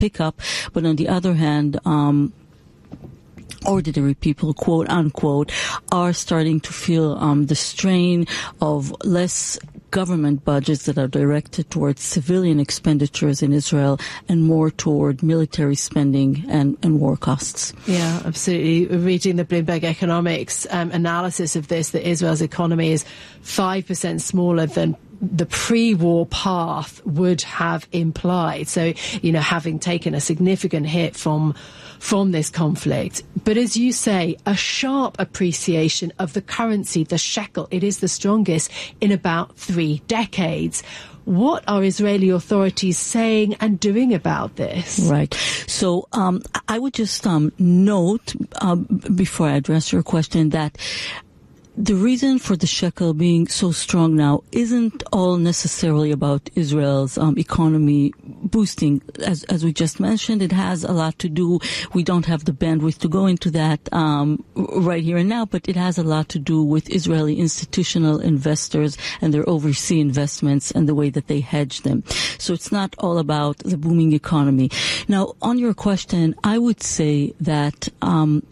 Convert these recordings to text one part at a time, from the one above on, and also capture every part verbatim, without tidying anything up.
pickup. But on the other hand, um, ordinary people, quote unquote, are starting to feel um, the strain of less government budgets that are directed towards civilian expenditures in Israel and more toward military spending and, and war costs. Yeah, absolutely. Reading the Bloomberg Economics um, analysis of this, that Israel's economy is five percent smaller than the pre-war path would have implied. So, you know, having taken a significant hit from from this conflict. But as you say, a sharp appreciation of the currency, the shekel. It is the strongest in about three decades. What are Israeli authorities saying and doing about this? Right. So um, I would just um, note, um, before I address your question, that the reason for the shekel being so strong now isn't all necessarily about Israel's um, economy boosting. As, as we just mentioned, it has a lot to do. We don't have the bandwidth to go into that um, right here and now, but it has a lot to do with Israeli institutional investors and their overseas investments and the way that they hedge them. So it's not all about the booming economy. Now, on your question, I would say that um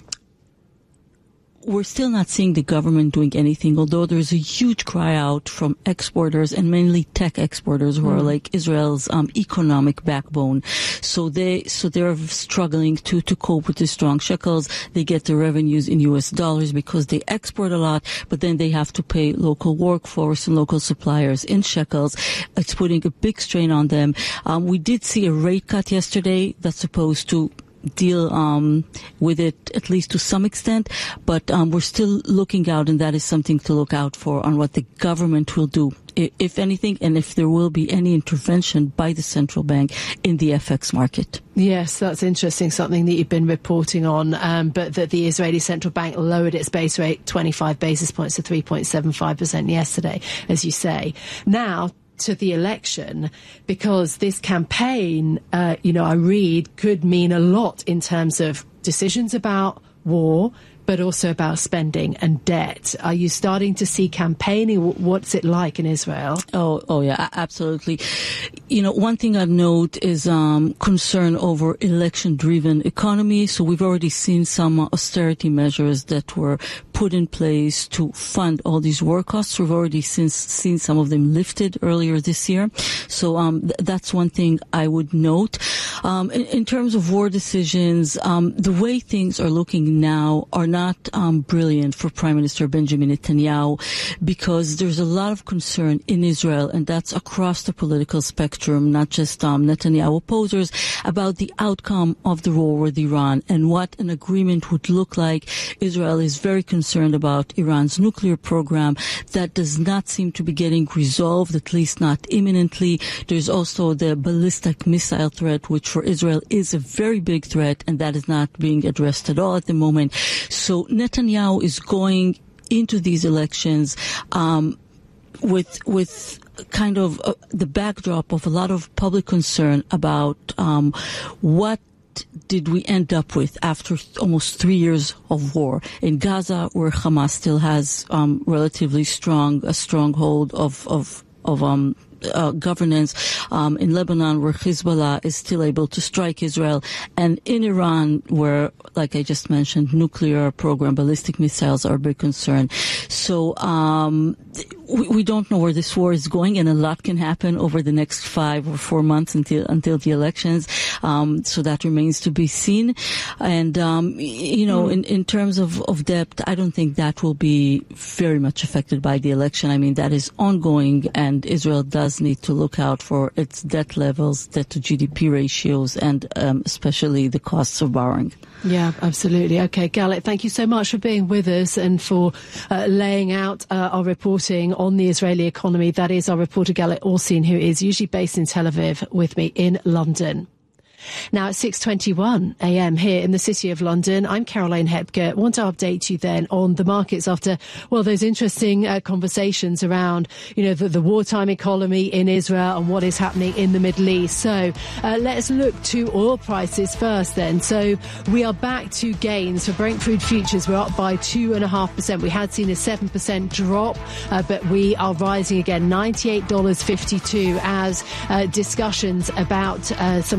we're still not seeing the government doing anything, although there's a huge cry out from exporters and mainly tech exporters who mm. are like Israel's um, economic backbone. So they, so they're struggling to, to cope with the strong shekels. They get their revenues in U S dollars because they export a lot, but then they have to pay local workforce and local suppliers in shekels. It's putting a big strain on them. Um, we did see a rate cut yesterday that's supposed to deal um with it at least to some extent, but um we're still looking out, and that is something to look out for on what the government will do, if anything, and if there will be any intervention by the central bank in the F X market. Yes, that's interesting, something that you've been reporting on, um, but that the Israeli central bank lowered its base rate twenty-five basis points to three point seven five percent yesterday, as you say. Now, to the election, because this campaign, uh, you know, I read, could mean a lot in terms of decisions about war, but also about spending and debt. Are you starting to see campaigning? What's it like in Israel? Oh, oh yeah, absolutely. You know, one thing I'd note is um, concern over election-driven economy. So we've already seen some austerity measures that were put in place to fund all these war costs. We've already since seen some of them lifted earlier this year. So um, th- that's one thing I would note. Um, in, in terms of war decisions, um, the way things are looking now are not not um, brilliant for Prime Minister Benjamin Netanyahu, because there's a lot of concern in Israel, and that's across the political spectrum, not just um, Netanyahu opposers, about the outcome of the war with Iran and what an agreement would look like. Israel is very concerned about Iran's nuclear program. That does not seem to be getting resolved, at least not imminently. There's also the ballistic missile threat, which for Israel is a very big threat, and that is not being addressed at all at the moment. So Netanyahu is going into these elections um, with with kind of uh, the backdrop of a lot of public concern about um, what did we end up with after almost three years of war in Gaza, where Hamas still has um, relatively strong a stronghold of of of um. Uh, governance, um, in Lebanon, where Hezbollah is still able to strike Israel, and in Iran, where, like I just mentioned, nuclear program, ballistic missiles are a big concern. So um, we, we don't know where this war is going, and a lot can happen over the next five or four months until until the elections. Um, so that remains to be seen. And um, you know, mm. in, in terms of, of debt, I don't think that will be very much affected by the election. I mean, that is ongoing, and Israel does need to look out for its debt levels, debt to G D P ratios, and um, especially the costs of borrowing. Yeah, absolutely. Okay, Galit, thank you so much for being with us and for uh, laying out uh, our reporting on the Israeli economy. That is our reporter Galit Orsin, who is usually based in Tel Aviv, with me in London. Now at six twenty-one a m here in the City of London, I'm Caroline Hepker. I want to update you then on the markets after, well, those interesting uh, conversations around, you know, the, the wartime economy in Israel and what is happening in the Middle East. So uh, let's look to oil prices first then. So we are back to gains for Brent crude futures. We're up by two and a half percent. We had seen a seven percent drop, uh, but we are rising again, ninety-eight dollars fifty-two, as uh, discussions about uh, some kind of resolution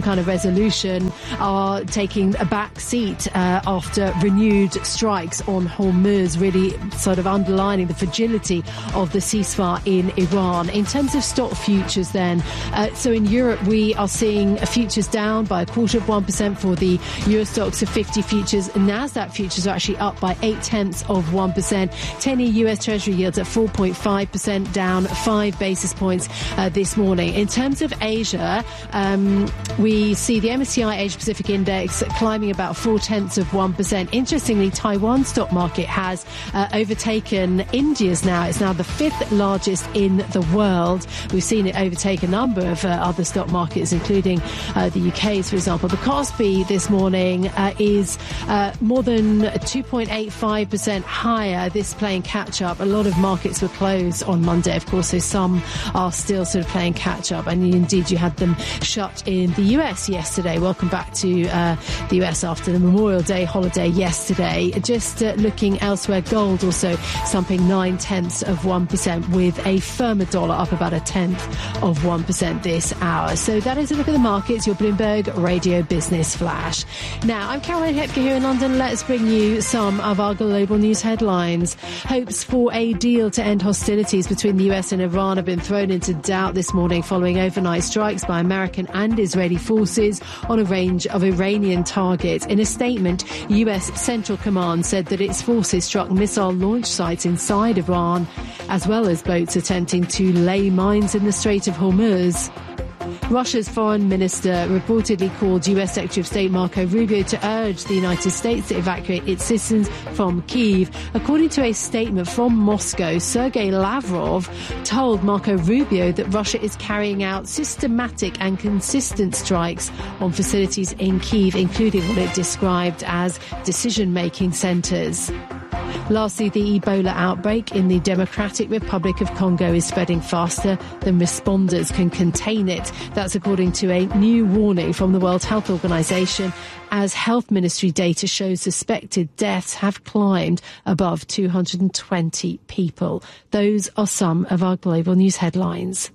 solution are taking a back seat uh, after renewed strikes on Hormuz, really sort of underlining the fragility of the ceasefire in Iran. In terms of stock futures then, uh, so in Europe we are seeing futures down by a quarter of one percent for the Euro Stoxx fifty futures. NASDAQ futures are actually up by eight tenths of one percent. ten-year U S Treasury yields at four point five percent, down five basis points uh, this morning. In terms of Asia, um, we see the M S C I Asia Pacific Index climbing about four tenths of one percent. Interestingly, Taiwan's stock market has uh, overtaken India's now. It's now the fifth largest in the world. We've seen it overtake a number of uh, other stock markets, including uh, the U K's, for example. The Kospi this morning uh, is uh, more than two point eight five percent higher, this playing catch-up. A lot of markets were closed on Monday, of course, so some are still sort of playing catch-up, and indeed you had them shut in the U S yesterday. Welcome back to uh, the U S after the Memorial Day holiday yesterday. Just uh, looking elsewhere, gold also slumping nine tenths of one percent, with a firmer dollar up about a tenth of one percent this hour. So that is a look at the markets, your Bloomberg Radio Business Flash. Now, I'm Caroline Hepker here in London. Let's bring you some of our global news headlines. Hopes for a deal to end hostilities between the U S and Iran have been thrown into doubt this morning following overnight strikes by American and Israeli forces on a range of Iranian targets. In a statement, U S Central Command said that its forces struck missile launch sites inside Iran, as well as boats attempting to lay mines in the Strait of Hormuz. Russia's foreign minister reportedly called U S Secretary of State Marco Rubio to urge the United States to evacuate its citizens from Kyiv. According to a statement from Moscow, Sergei Lavrov told Marco Rubio that Russia is carrying out systematic and consistent strikes on facilities in Kyiv, including what it described as decision-making centres. Lastly, the Ebola outbreak in the Democratic Republic of Congo is spreading faster than responders can contain it. That's according to a new warning from the World Health Organization, as Health Ministry data shows suspected deaths have climbed above two hundred twenty people. Those are some of our global news headlines.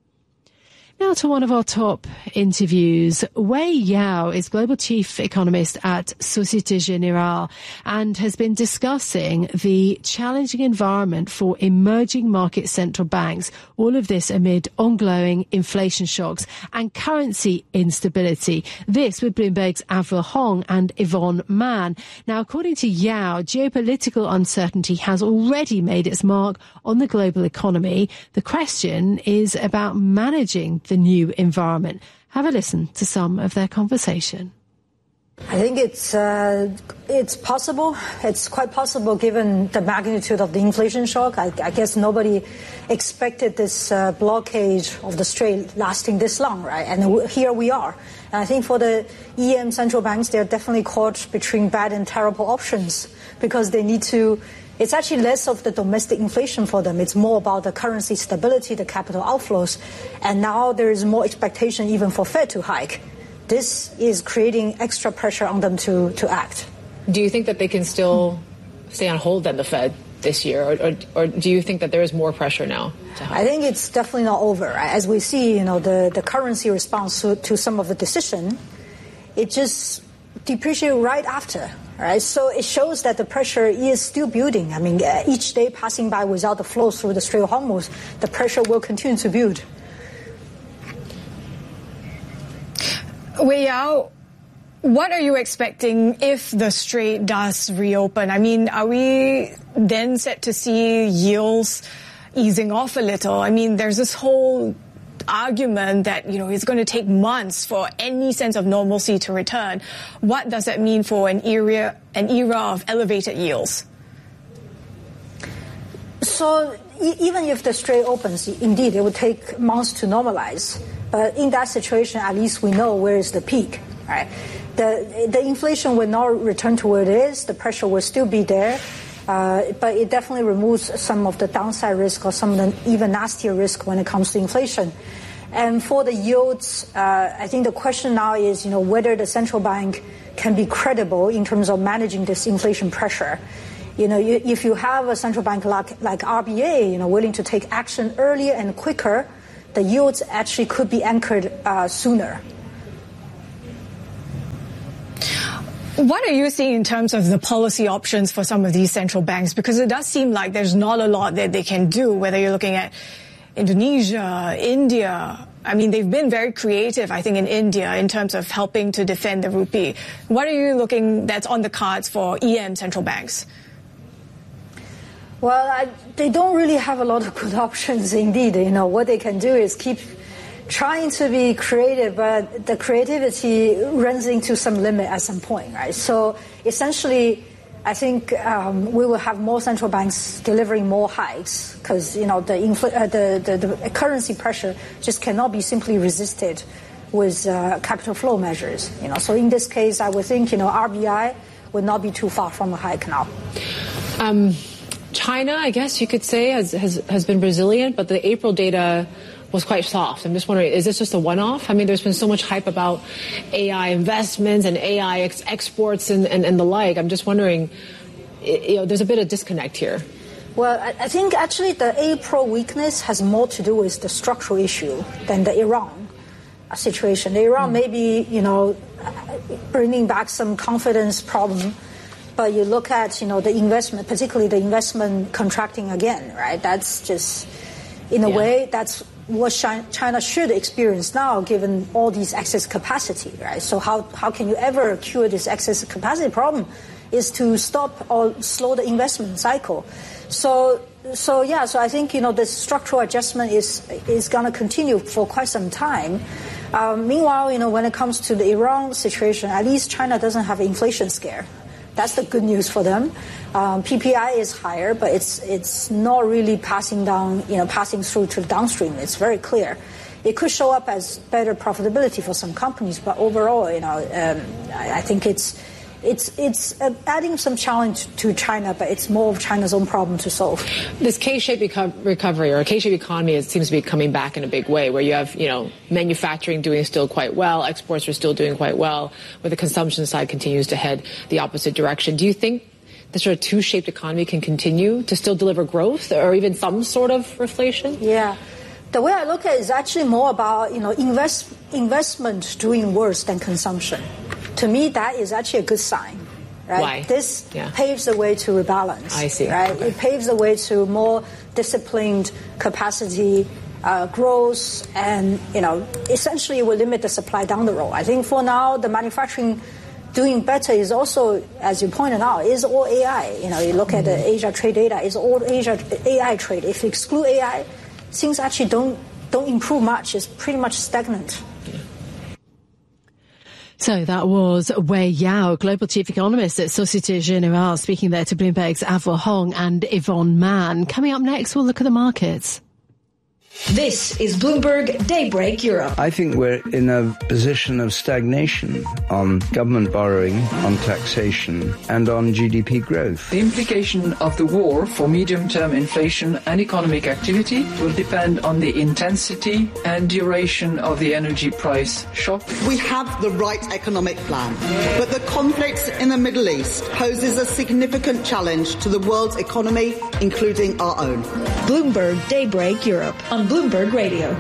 Now to one of our top interviews. Wei Yao is Global Chief Economist at Societe Generale and has been discussing the challenging environment for emerging market central banks, all of this amid ongoing inflation shocks and currency instability. This with Bloomberg's Avril Hong and Yvonne Mann. Now, according to Yao, geopolitical uncertainty has already made its mark on the global economy. The question is about managing the new environment. Have a listen to some of their conversation. I think it's uh, it's possible. It's quite possible given the magnitude of the inflation shock. I, I guess nobody expected this uh, blockade of the strait lasting this long, right? And w- here we are. And I think for the E M central banks, they're definitely caught between bad and terrible options because they need to. It's actually less of the domestic inflation for them. It's more about the currency stability, the capital outflows. And now there is more expectation even for Fed to hike. This is creating extra pressure on them to, to act. Do you think that they can still stay on hold at the Fed this year? Or, or, or do you think that there is more pressure now to hike? I think it's definitely not over. As we see, you know, the, the currency response to, to some of the decision, it just depreciated right after. Right, so it shows that the pressure is still building. I mean, uh, each day passing by without the flow through the Strait of Hormuz, the pressure will continue to build. Wei Yao, what are you expecting if the Strait does reopen? I mean, are we then set to see yields easing off a little? I mean, there's this whole argument that, you know, it's going to take months for any sense of normalcy to return. What does that mean for an era, an era of elevated yields? So e- even if the strait opens, indeed, it would take months to normalize. But in that situation, at least we know where is the peak, right? The, the inflation will not return to where it is. The pressure will still be there. Uh, but it definitely removes some of the downside risk or some of the even nastier risk when it comes to inflation. And for the yields, uh, I think the question now is, you know, whether the central bank can be credible in terms of managing this inflation pressure. You know, you, if you have a central bank like, like R B A, you know, willing to take action earlier and quicker, the yields actually could be anchored uh, sooner. What are you seeing in terms of the policy options for some of these central banks? Because it does seem like there's not a lot that they can do, whether you're looking at Indonesia, India. I mean, they've been very creative, I think, in India in terms of helping to defend the rupee. What are you looking that's on the cards for E M central banks? Well, I, they don't really have a lot of good options indeed. You know, what they can do is keep trying to be creative, but the creativity runs into some limit at some point, right? So essentially, I think um, we will have more central banks delivering more hikes because, you know, the, infl- uh, the, the, the currency pressure just cannot be simply resisted with uh, capital flow measures. You know, so in this case, I would think, you know, R B I would not be too far from a hike now. Um, China, I guess you could say, has, has, has been resilient, but the April data was quite soft. I'm just wondering, is this just a one-off? I mean, there's been so much hype about A I investments and A I ex- exports and, and, and the like. I'm just wondering, you know, there's a bit of disconnect here. Well, I, I think actually the April weakness has more to do with the structural issue than the Iran situation. The Iran mm. may be, you know, bringing back some confidence problem, but you look at, you know, the investment, particularly the investment contracting again, right? That's just, in a yeah. way, that's what China should experience now, given all these excess capacity, right? So how, how can you ever cure this excess capacity problem is to stop or slow the investment cycle. So, so yeah, so I think, you know, the structural adjustment is, is going to continue for quite some time. Um, meanwhile, you know, when it comes to the Iran situation, at least China doesn't have an inflation scare. That's the good news for them. Um, P P I is higher, but it's it's not really passing down, you know, passing through to the downstream. It's very clear. It could show up as better profitability for some companies, but overall, you know, um, I, I think it's it's it's uh, adding some challenge to China, but it's more of China's own problem to solve. This K-shaped reco- recovery or a K-shaped economy, it seems to be coming back in a big way, where you have, you know, manufacturing doing still quite well, exports are still doing quite well, where the consumption side continues to head the opposite direction. Do you think the sort of two-shaped economy can continue to still deliver growth or even some sort of reflation? Yeah. The way I look at it is actually more about, you know, invest, investment doing worse than consumption. To me, that is actually a good sign, right? Why? This yeah. paves the way to rebalance. I see. Right? Okay. It paves the way to more disciplined capacity uh, growth, and, you know, essentially it will limit the supply down the road. I think for now, the manufacturing doing better is also, as you pointed out, is all A I. You know, you look mm-hmm. at the Asia trade data, is all Asia A I trade. If you exclude A I, things actually don't don't improve much. It's pretty much stagnant. So that was Wei Yao, Global Chief Economist at Societe Generale, speaking there to Bloomberg's Avril Hong and Yvonne Mann. Coming up next, we'll look at the markets. This is Bloomberg Daybreak Europe. I think we're in a position of stagnation on government borrowing, on taxation, and on G D P growth. The implication of the war for medium-term inflation and economic activity will depend on the intensity and duration of the energy price shock. We have the right economic plan, but the conflict in the Middle East poses a significant challenge to the world's economy, including our own. Bloomberg Daybreak Europe on Bloomberg Radio.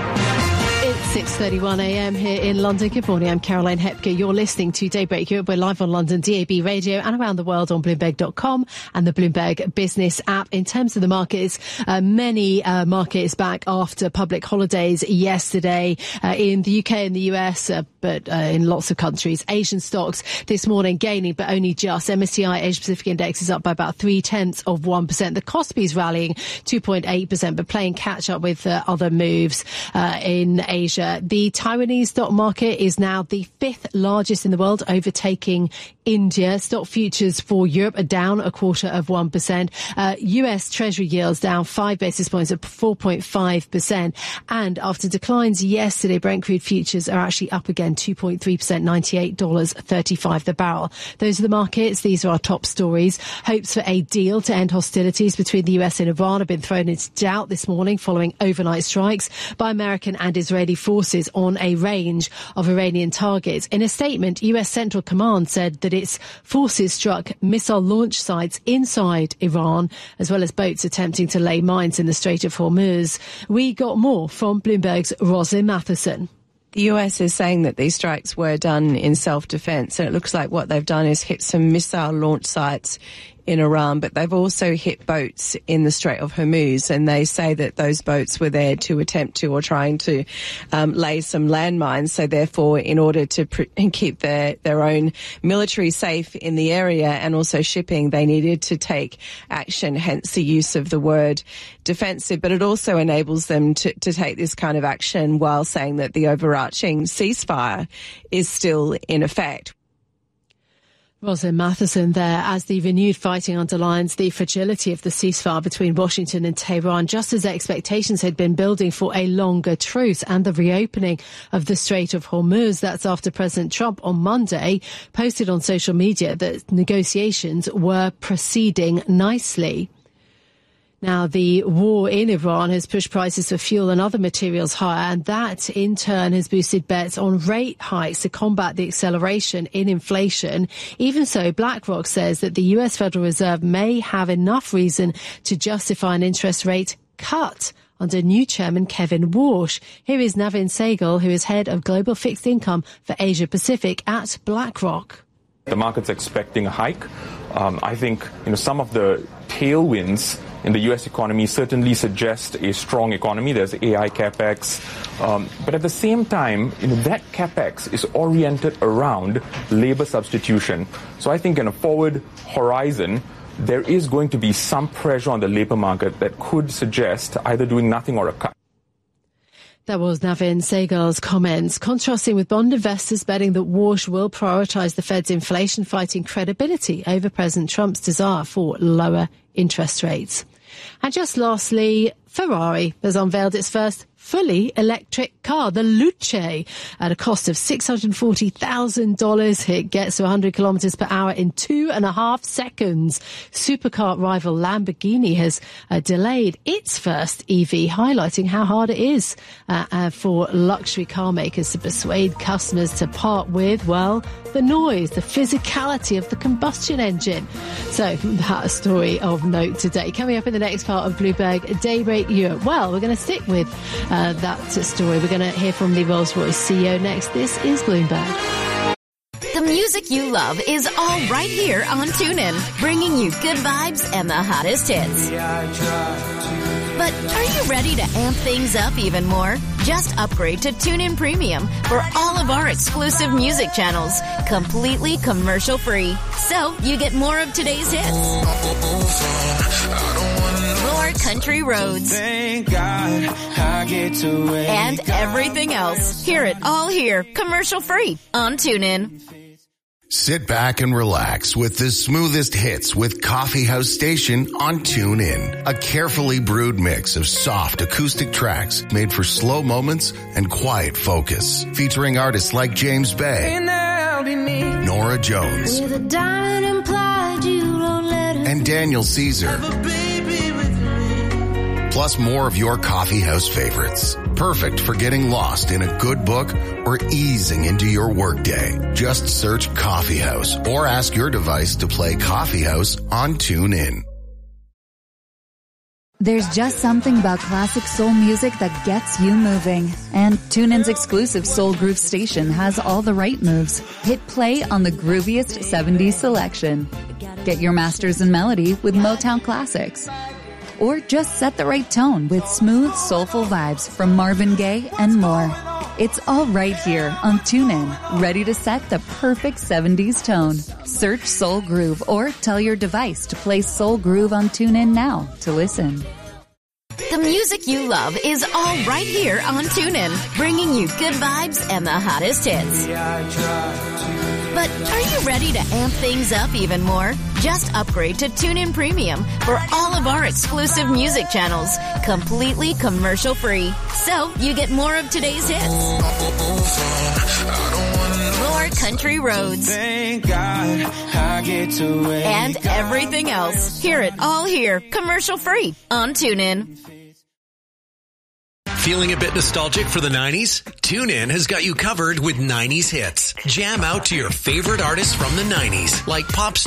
It's six thirty-one a.m. here in London. Good morning, I'm Caroline Hepker. You're listening to Daybreak Europe. We're live on London D A B radio and around the world on Bloomberg dot com and the Bloomberg Business app. In terms of the markets, uh, many uh, markets back after public holidays yesterday uh, in the U K and the U S, uh, but uh, in lots of countries. Asian stocks this morning gaining, but only just. M S C I Asia Pacific Index is up by about three tenths of one percent. The Kospi's rallying two point eight percent, but playing catch up with uh, other moves uh, in Asia. The Taiwanese stock market is now the fifth largest in the world, overtaking India. Stock futures for Europe are down a quarter of one percent. Uh, U S Treasury yields down five basis points at four point five percent. And after declines yesterday, Brent crude futures are actually up again two point three percent, ninety-eight dollars thirty-five the barrel. Those are the markets. These are our top stories. Hopes for a deal to end hostilities between the U S and Iran have been thrown into doubt this morning following overnight strikes by American and Israeli forces on a range of Iranian targets. In a statement, U S Central Command said that its forces struck missile launch sites inside Iran, as well as boats attempting to lay mines in the Strait of Hormuz. We got more from Bloomberg's Roslyn Matheson. The U S is saying that these strikes were done in self-defense, and it looks like what they've done is hit some missile launch sites in Iran, but they've also hit boats in the Strait of Hormuz, and they say that those boats were there to attempt to or trying to um, lay some landmines. So therefore, in order to pr- keep their, their own military safe in the area and also shipping, they needed to take action, hence the use of the word defensive. But it also enables them to, to take this kind of action while saying that the overarching ceasefire is still in effect. Rosalind Matheson there, as the renewed fighting underlines the fragility of the ceasefire between Washington and Tehran, just as expectations had been building for a longer truce and the reopening of the Strait of Hormuz. That's after President Trump on Monday posted on social media that negotiations were proceeding nicely. Now, the war in Iran has pushed prices for fuel and other materials higher, and that in turn has boosted bets on rate hikes to combat the acceleration in inflation. Even so, BlackRock says that the U S Federal Reserve may have enough reason to justify an interest rate cut under new chairman Kevin Warsh. Here is Navin Sehgal, who is head of global fixed income for Asia Pacific at BlackRock. The market's expecting a hike. Um, I think, you know, some of the tailwinds in the U S economy certainly suggest a strong economy. There's A I capex. Um, but at the same time, you know, that capex is oriented around labor substitution. So I think in a forward horizon, there is going to be some pressure on the labor market that could suggest either doing nothing or a cut. That was Navin Sehgal's comments, contrasting with bond investors betting that Warsh will prioritise the Fed's inflation-fighting credibility over President Trump's desire for lower interest rates. And just lastly, Ferrari has unveiled its first fully electric car, the Luce, at a cost of six hundred forty thousand dollars. It gets to one hundred kilometres per hour in two and a half seconds. Supercar rival Lamborghini has uh, delayed its first E V, highlighting how hard it is uh, uh, for luxury car makers to persuade customers to part with, well, the noise, the physicality of the combustion engine. So that story of note today. Coming up in the next part of Bloomberg Daybreak Europe. Well, we're going to stick with uh, that story. We're going to hear from the Rolls-Royce C E O next. This is Bloomberg. The music you love is all right here on TuneIn, bringing you good vibes and the hottest hits. But are you ready to amp things up even more? Just upgrade to TuneIn Premium for all of our exclusive music channels, completely commercial-free. So you get more of today's hits, more country roads, Thank God I get to and everything else. Hear it all here, commercial-free on TuneIn. Sit back and relax with the smoothest hits with Coffee House Station on TuneIn. A carefully brewed mix of soft acoustic tracks made for slow moments and quiet focus. Featuring artists like James Bay, Nora Jones, and Daniel Caesar. Plus more of your coffee house favorites. Perfect for getting lost in a good book or easing into your workday. Just search Coffee House or ask your device to play Coffee House on TuneIn. There's just something about classic soul music that gets you moving. And TuneIn's exclusive Soul Groove station has all the right moves. Hit play on the grooviest seventies selection. Get your masters in melody with Motown classics. Or just set the right tone with smooth, soulful vibes from Marvin Gaye and more. It's all right here on TuneIn, ready to set the perfect seventies tone. Search Soul Groove or tell your device to play Soul Groove on TuneIn now to listen. The music you love is all right here on TuneIn, bringing you good vibes and the hottest hits. But are you ready to amp things up even more? Just upgrade to TuneIn Premium for all of our exclusive music channels, completely commercial-free. So you get more of today's hits, more country roads, Thank God I get to and everything else. Hear it all here, commercial-free on TuneIn. Feeling a bit nostalgic for the nineties? TuneIn has got you covered with nineties hits. Jam out to your favorite artists from the nineties, like pop star